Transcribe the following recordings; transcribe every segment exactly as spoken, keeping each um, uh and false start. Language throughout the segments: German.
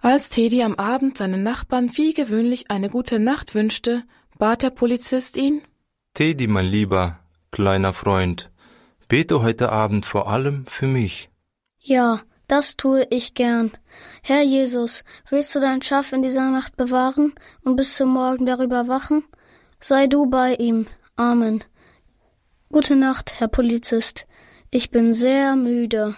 Als Teddy am Abend seinen Nachbarn wie gewöhnlich eine gute Nacht wünschte, bat der Polizist ihn: Teddy, mein lieber, kleiner Freund, bete heute Abend vor allem für mich. Ja, das tue ich gern. Herr Jesus, willst du dein Schaf in dieser Nacht bewahren und bis zum Morgen darüber wachen? Sei du bei ihm. Amen. Gute Nacht, Herr Polizist. Ich bin sehr müde.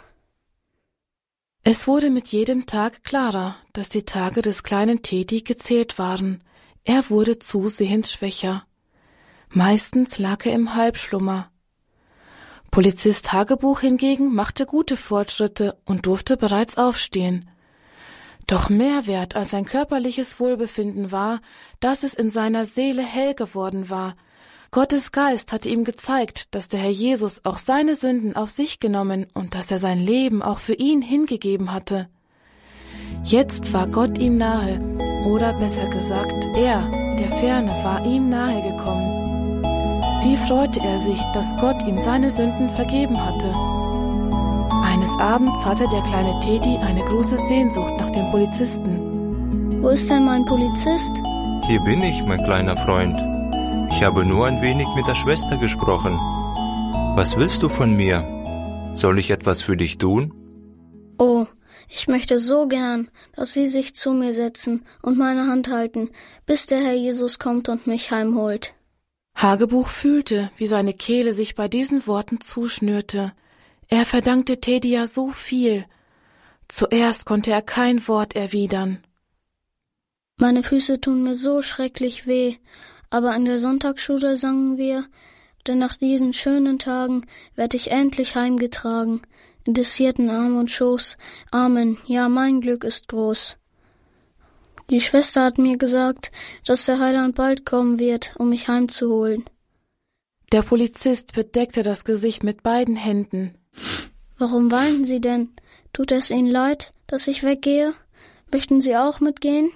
Es wurde mit jedem Tag klarer, dass die Tage des kleinen Teddy gezählt waren. Er wurde zusehends schwächer. Meistens lag er im Halbschlummer. Polizist Hagebuch hingegen machte gute Fortschritte und durfte bereits aufstehen. Doch mehr wert als sein körperliches Wohlbefinden war, dass es in seiner Seele hell geworden war. Gottes Geist hatte ihm gezeigt, dass der Herr Jesus auch seine Sünden auf sich genommen und dass er sein Leben auch für ihn hingegeben hatte. Jetzt war Gott ihm nahe, oder besser gesagt, er, der Ferne, war ihm nahe gekommen. Wie freute er sich, dass Gott ihm seine Sünden vergeben hatte. Eines Abends hatte der kleine Teddy eine große Sehnsucht nach dem Polizisten. Wo ist denn mein Polizist? Hier bin ich, mein kleiner Freund. Ich habe nur ein wenig mit der Schwester gesprochen. Was willst du von mir? Soll ich etwas für dich tun? Oh, ich möchte so gern, dass Sie sich zu mir setzen und meine Hand halten, bis der Herr Jesus kommt und mich heimholt. Hagebuch fühlte, wie seine Kehle sich bei diesen Worten zuschnürte. Er verdankte Teddy ja so viel. Zuerst konnte er kein Wort erwidern. Meine Füße tun mir so schrecklich weh, aber in der Sonntagsschule sangen wir, denn nach diesen schönen Tagen werd ich endlich heimgetragen, in des Hirten Arm und Schoß. Amen, ja, mein Glück ist groß. Die Schwester hat mir gesagt, dass der Heiland bald kommen wird, um mich heimzuholen. Der Polizist bedeckte das Gesicht mit beiden Händen. Warum weinen Sie denn? Tut es Ihnen leid, dass ich weggehe? Möchten Sie auch mitgehen?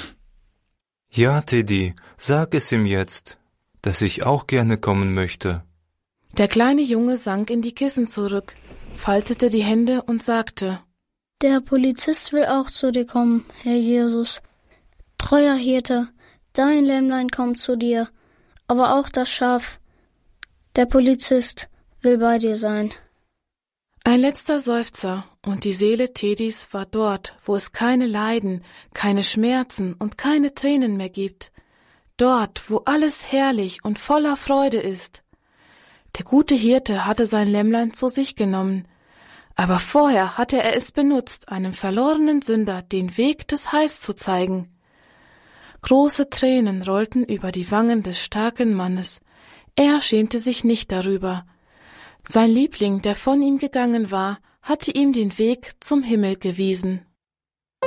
Ja, Teddy, sag es ihm jetzt, dass ich auch gerne kommen möchte. Der kleine Junge sank in die Kissen zurück, faltete die Hände und sagte: Der Polizist will auch zu dir kommen, Herr Jesus. Treuer Hirte, dein Lämmlein kommt zu dir, aber auch das Schaf. Der Polizist will bei dir sein. Ein letzter Seufzer, und die Seele Teddys war dort, wo es keine Leiden, keine Schmerzen und keine Tränen mehr gibt. Dort, wo alles herrlich und voller Freude ist. Der gute Hirte hatte sein Lämmlein zu sich genommen, aber vorher hatte er es benutzt, einem verlorenen Sünder den Weg des Heils zu zeigen. Große Tränen rollten über die Wangen des starken Mannes. Er schämte sich nicht darüber. Sein Liebling, der von ihm gegangen war, hatte ihm den Weg zum Himmel gewiesen.